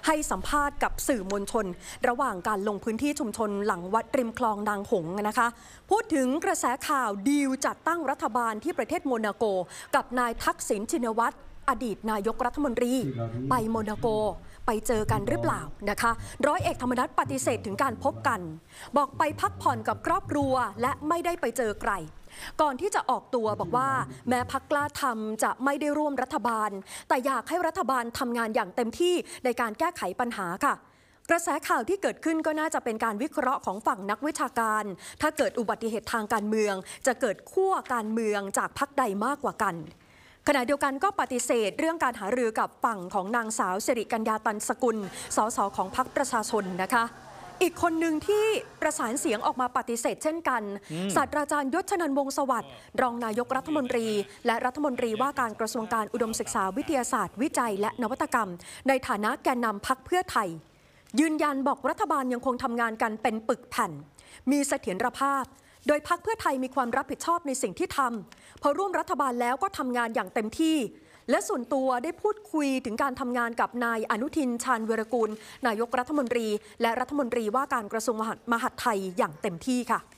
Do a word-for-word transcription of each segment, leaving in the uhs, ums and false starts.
ให้สัมภาษณ์กับสื่อมวลชนระหว่างการลงพื้นที่ชุมชนหลังวัดริมคลองนางหงส์นะคะพูดถึงกระแสข่าวดีลจัดตั้งรัฐบาลที่ประเทศโมนาโกกับนายทักษิณชินวัตรอดีตนายกรัฐมนตรีไปโมนาโกไปเจอกันหรือเปล่านะคะร้อยเอกธรรมนัสปฏิเสธถึงการพบกันบอกไปพักผ่อนกับครอบครัวและไม่ได้ไปเจอใครก่อนที่จะออกตัวบอกว่าแม้พรรคกล้าทำจะไม่ได้ร่วมรัฐบาลแต่อยากให้รัฐบาลทำงานอย่างเต็มที่ในการแก้ไขปัญหาค่ะกระแสข่าวที่เกิดขึ้นก็น่าจะเป็นการวิเคราะห์ของฝั่งนักวิชาการถ้าเกิดอุบัติเหตุทางการเมืองจะเกิดขั้วการเมืองจากพรรคใดมากกว่ากันขณะเดียวกันก็ปฏิเสธเรื่องการหารือกับฝั่งของนางสาวสิริกัญญาตันสกุลสสของพรรคประชาชนนะคะอีกคนหนึ่งที่ประสานเสียงออกมาปฏิเสธเช่นกันศาสตราจารย์ยศชนันท์วงศ์สวัสดิ์รองนายกรัฐมนตรีและรัฐมนตรีว่าการกระทรวงการอุดมศึกษาวิทยาศาสตร์วิจัยและนวัตกรรมในฐานะแกนนำพรรคเพื่อไทยยืนยันบอกรัฐบาลยังคงทำงานกันเป็นปึกแผ่นมีเสถียรภาพโดยพรรคเพื่อไทยมีความรับผิดชอบในสิ่งที่ทำพอร่วมรัฐบาลแล้วก็ทำงานอย่างเต็มที่และส่วนตัวได้พูดคุยถึงการทำงานกับนายอนุทินชาญวีรกูลนายกรัฐมนตรีและรัฐมนตรีว่าการกระทรวงมหาดไทยอย่างเต็มที่ค่ะ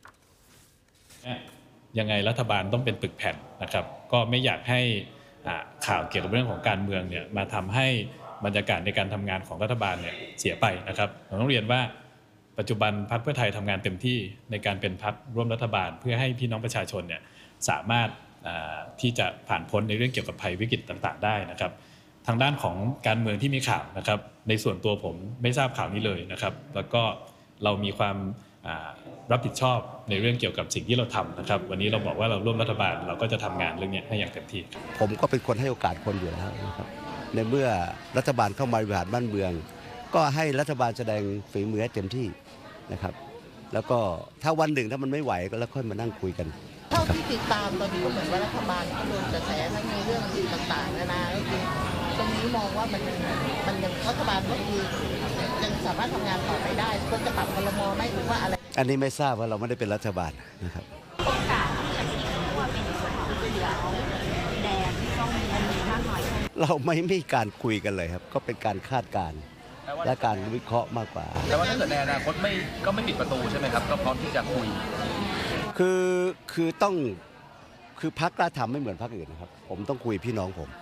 ยังไงรัฐบาลต้องเป็นปึกแผ่นนะครับก็ไม่อยากให้ข่าวเกี่ยวกับเรื่องของการเมืองเนี่ยมาทำให้บรรยากาศในการทำงานของรัฐบาลเนี่ยเสียไปนะครับผมต้องเรียนว่าปัจจุบันพรรคเพื่อไทยทำงานเต็มที่ในการเป็นพรรคร่วมรัฐบาลเพื่อให้พี่น้องประชาชนเนี่ยสามารถที่จะผ่านพ้นในเรื่องเกี่ยวกับภัยวิกฤตต่างๆได้นะครับทางด้านของการเมืองที่มีข่าวนะครับในส่วนตัวผมไม่ทราบข่าวนี้เลยนะครับแล้วก็เรามีความรับผิดชอบในเรื่องเกี่ยวกับสิ่งที่เราทำนะครับวันนี้เราบอกว่าเราร่วมรัฐบาลเราก็จะทำงานเรื่องนี้ให้อย่างเต็มที่ผมก็เป็นคนให้โอกาสคนอยู่แล้วนะครับในเมื่อรัฐบาลเข้ามาบริหารบ้านเมืองก็ให้รัฐบาลแสดงฝีมือให้เต็มที่นะครับแล้วก็ถ้าวันหนึ่งถ้ามันไม่ไหวก็แล้วค่อยมานั่งคุยกันเท่าที่ติดตามตอนนี้ก็เหมือนว่ารัฐบาลก็โดนกระแสทั้งในเรื่องต่างๆนานาก็คือตรงนี้มองว่ามันมันยังรัฐบาลก็คือยังสามารถทำงานต่อไปได้ควรจะปรับครม.ไหมหรือว่าอะไรอันนี้ไม่ทราบว่าเราไม่ได้เป็นรัฐบาลนะครับโอกาสที่จะมีขั้วเป็นส่วนของเสือแดงต้องมีอันนี้มากน้อยเราไม่มีการคุยกันเลยครับก็เป็นการคาดการณ์และการวิเคราะห์มากกว่าแต่ว่าถ้าเกิดในอนาคตไม่ก็ไม่ปิดประตูใช่ไหมครับก็พร้อมที่จะคุยคือคือต้องคือพรรคกล้าทำไม่เหมือนพรรคอื่นนะครับผมต้องคุยพี่น้องผม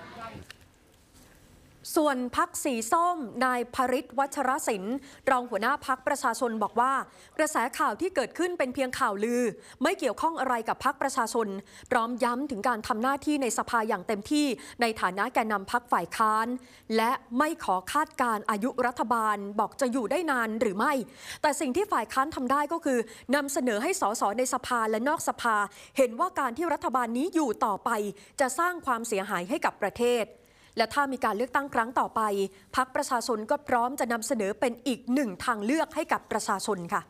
ส่วนพรรคสีส้มนายภริษฐ์วัชรศิลป์รองหัวหน้าพรรคประชาชนบอกว่ากระแสข่าวที่เกิดขึ้นเป็นเพียงข่าวลือไม่เกี่ยวข้องอะไรกับพรรคประชาชนพร้อมย้ำถึงการทำหน้าที่ในสภาอย่างเต็มที่ในฐานะแกนนำพรรคฝ่ายค้านและไม่ขอคาดการอายุรัฐบาลบอกจะอยู่ได้นานหรือไม่แต่สิ่งที่ฝ่ายค้านทำได้ก็คือนำเสนอให้สสในสภาและนอกสภาเห็นว่าการที่รัฐบาลนี้อยู่ต่อไปจะสร้างความเสียหายให้กับประเทศและถ้ามีการเลือกตั้งครั้งต่อไปพรรคประชาชนก็พร้อมจะนำเสนอเป็นอีกหนึ่งทางเลือกให้กับประชาชนค่ะ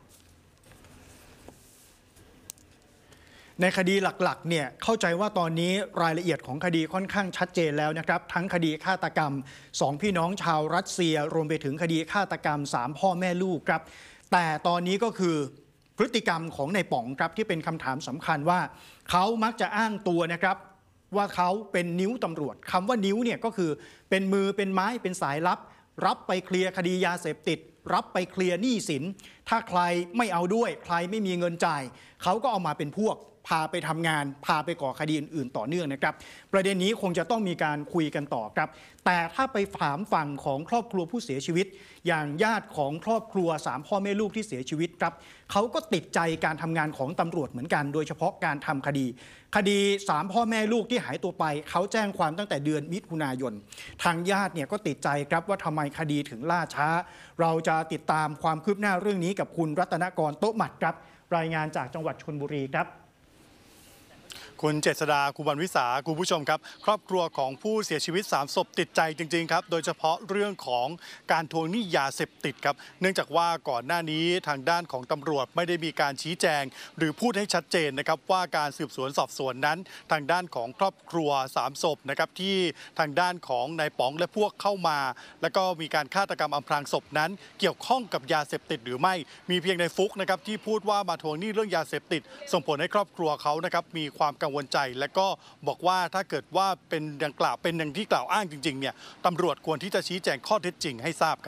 ในคดีหลักๆเนี่ยเข้าใจว่าตอนนี้รายละเอียดของคดีค่อนข้างชัดเจนแล้วนะครับทั้งคดีฆาตกรรมสองพี่น้องชาวรัสเซียรวมไปถึงคดีฆาตกรรมสามพ่อแม่ลูกครับแต่ตอนนี้ก็คือพฤติกรรมของนายป๋องครับที่เป็นคำถามสำคัญว่าเขามักจะอ้างตัวนะครับว่าเขาเป็นนิ้วตำรวจคำว่านิ้วเนี่ยก็คือเป็นมือเป็นไม้เป็นสายลับรับไปเคลียร์คดียาเสพติดรับไปเคลียร์หนี้สินถ้าใครไม่เอาด้วยใครไม่มีเงินจ่ายเขาก็เอามาเป็นพวกพาไปทำงานพาไปก่อคดีอื่นๆต่อเนื่องนะครับประเด็นนี้คงจะต้องมีการคุยกันต่อครับแต่ถ้าไปถามฝั่งของครอบครัวผู้เสียชีวิตอย่างญาติของครอบครัวสามพ่อแม่ลูกที่เสียชีวิตครับเขาก็ติดใจการทำงานของตำรวจเหมือนกันโดยเฉพาะการทำคดีคดีสามพ่อแม่ลูกที่หายตัวไปเขาแจ้งความตั้งแต่เดือนมิถุนายนทางญาติเนี่ยก็ติดใจครับว่าทำไมคดีถึงล่าช้าเราจะติดตามความคืบหน้าเรื่องนี้กับคุณรัตนกรโต๊ะหมัดครับรายงานจากจังหวัดชลบุรีครับคุณเจษฎา คุณวรรณวิสาคุณผู้ชมครับครอบครัวของผู้เสียชีวิตสามศพติดใจจริงๆครับโดยเฉพาะเรื่องของการทวงหนี้ยาเสพติดครับเนื่องจากว่าก่อนหน้านี้ทางด้านของตำรวจไม่ได้มีการชี้แจงหรือพูดให้ชัดเจนนะครับว่าการสืบสวนสอบสวนนั้นทางด้านของครอบครัวสามศพนะครับที่ทางด้านของนายป๋องและพวกเข้ามาแล้วก็มีการฆาตกรรมอำพรางศพนั้นเกี่ยวข้องกับยาเสพติดหรือไม่มีเพียงในฟุกนะครับที่พูดว่ามาทวงหนี้เรื่องยาเสพติดส่งผลให้ครอบครัวเขานะครับมีความกังวลใจและก็บอกว่าถ้าเกิดว่าเป็นดังกล่าวเป็นอย่างที่กล่าวอ้างจริงๆเนี่ยตำรวจควรที่จะชี้แจงข้อเท็จจริงให้ทราบครับ